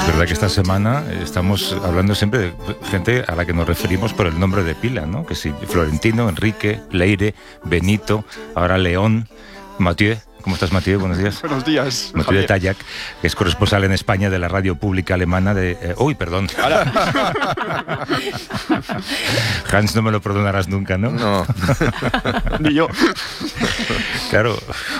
verdad que esta semana estamos hablando siempre de gente a la que nos referimos por el nombre de pila, ¿no? Que sí, Florentino, Enrique, Leire, Benito, ahora León, Mathieu. ¿Cómo estás, Mathieu? Buenos días. Buenos días, Mathieu de Tallac, que es corresponsal en España de la radio pública alemana de... ¡Uy, perdón! Hans, no me lo perdonarás nunca, ¿no? No. Ni yo. Claro.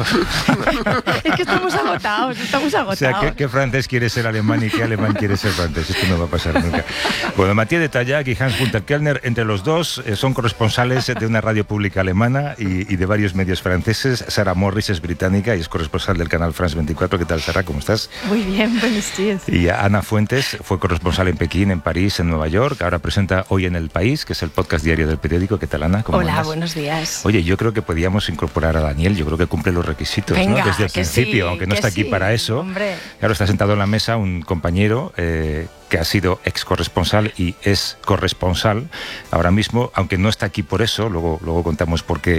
Es que estamos agotados. O sea, ¿qué francés quiere ser alemán y qué alemán quiere ser francés? Esto no va a pasar nunca. Bueno, Mathieu de Tallac y Hans Gunter Kellner, entre los dos, son corresponsales de una radio pública alemana y de varios medios franceses. Sarah Morris es británica y es corresponsal del canal France 24. ¿Qué tal, Sarah? ¿Cómo estás? Muy bien, buenos días. Y Ana Fuentes fue corresponsal en Pekín, en París, en Nueva York. Ahora presenta Hoy en el País, que es el podcast diario del periódico. ¿Qué tal, Ana? ¿Cómo Hola, andas? buenos días. Oye, yo creo que podíamos incorporar a Daniel. Yo creo que cumple los requisitos. Venga, ¿no? Desde el principio, sí, aunque no está aquí para eso. Hombre. Claro, está sentado en la mesa un compañero que ha sido ex corresponsal y es corresponsal ahora mismo, aunque no está aquí por eso. Luego contamos por qué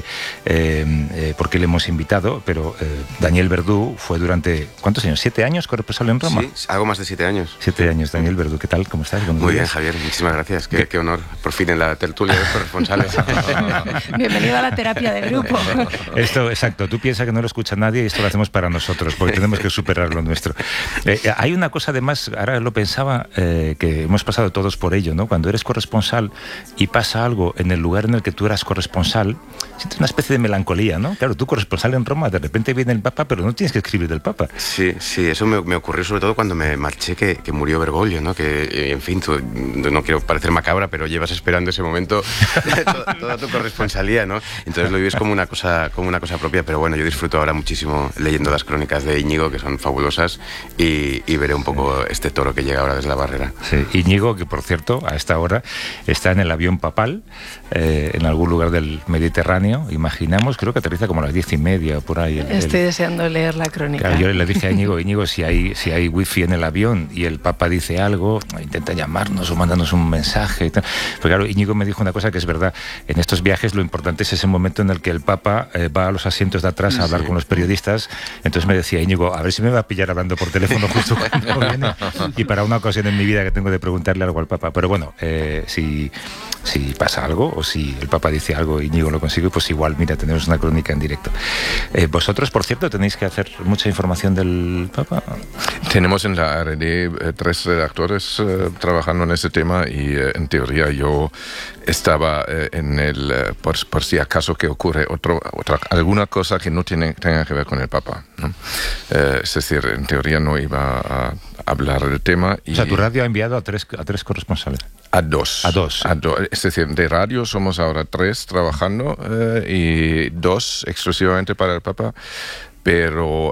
le hemos invitado, pero Daniel Verdú fue durante, ¿cuántos años? ¿7 años corresponsal en Roma? Sí, algo más de 7 años. 7 años, Daniel Verdú. ¿Qué tal? ¿Cómo estás? Muy bien, Javier, muchísimas gracias. Qué honor, por fin en la tertulia de los corresponsales. Bienvenido a la terapia de grupo. Esto, exacto, tú piensas que no lo escucha nadie y esto lo hacemos para nosotros, porque tenemos que superar lo nuestro. Hay una cosa además, ahora lo pensaba, que hemos pasado todos por ello, ¿no? Cuando eres corresponsal y pasa algo en el lugar en el que tú eras corresponsal, sientes una especie de melancolía, ¿no? Claro, tú corresponsal en Roma, de repente viene el Papa, pero no tienes que escribir del Papa. Sí, eso me ocurrió sobre todo cuando me marché, que murió Bergoglio, ¿no? Que, en fin, tú, no quiero parecer macabra, pero llevas esperando ese momento toda tu corresponsalía, ¿no? Entonces lo vives como una cosa propia, pero bueno, yo disfruto ahora muchísimo leyendo las crónicas de Íñigo, que son fabulosas, y veré un poco este toro que llega ahora desde la barrera. Sí, Íñigo, que por cierto, a esta hora está en el avión papal, en algún lugar del Mediterráneo, imaginamos, creo que aterriza como a las 10:30 por ahí. Estoy deseando leer la crónica. Claro, yo le dije a Íñigo, si hay wifi en el avión y el Papa dice algo, intenta llamarnos o mandarnos un mensaje. Pero claro, Íñigo me dijo una cosa que es verdad, en estos viajes lo importante es ese momento en el que el Papa va a los asientos de atrás a hablar con los periodistas. Entonces me decía Íñigo, a ver si me va a pillar hablando por teléfono justo cuando viene, y para una ocasión en mi vida que tengo de preguntarle algo al Papa. Pero bueno, si pasa algo o si el Papa dice algo y Íñigo lo consigue, pues igual, mira, tenemos una crónica en directo. Vosotros, por cierto, tenéis que hacer mucha información del Papa. Tenemos en la ARD 3 redactores trabajando en ese tema y en teoría yo estaba en el por si acaso que ocurre alguna cosa que no tenga que ver con el Papa, ¿no? Es decir, en teoría no iba a hablar del tema. O sea, tu radio ha enviado a tres corresponsales. A dos. Es decir, de radio somos ahora 3 trabajando y 2 exclusivamente para el Papa. Pero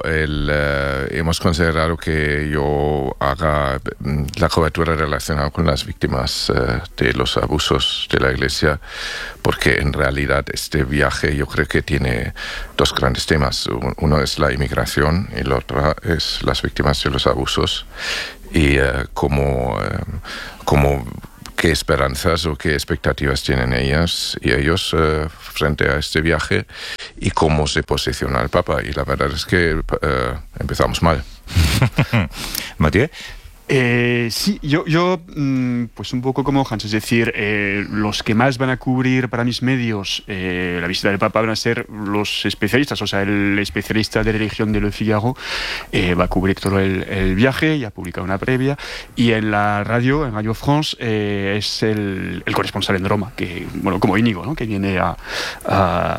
hemos considerado que yo haga la cobertura relacionada con las víctimas de los abusos de la Iglesia, porque en realidad este viaje yo creo que tiene 2 grandes temas. Uno es la inmigración y el otro es las víctimas de los abusos y qué esperanzas o qué expectativas tienen ellas y ellos frente a este viaje y cómo se posiciona el Papa. Y la verdad es que empezamos mal. Mathieu. Sí, yo pues un poco como Hans, es decir, los que más van a cubrir para mis medios la visita del Papa van a ser los especialistas, o sea, el especialista de religión de Le Figaro va a cubrir todo el viaje, ya ha publicado una previa, y en Radio France, es el corresponsal en Roma, que, bueno, como Íñigo, ¿no? Que viene a